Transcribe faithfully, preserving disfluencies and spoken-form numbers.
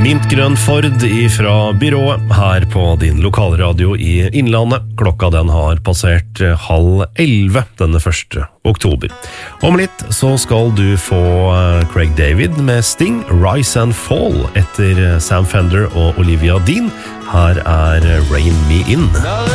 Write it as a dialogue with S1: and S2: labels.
S1: Mintgrønn Ford fra byrået her på din lokalradio i Innlandet. Klokka den har passert halv elve denne første oktober. Om litt så skal du få Craig David med Sting, Rise and Fall etter Sam Fender og Olivia Dean. Her er Rain Me In.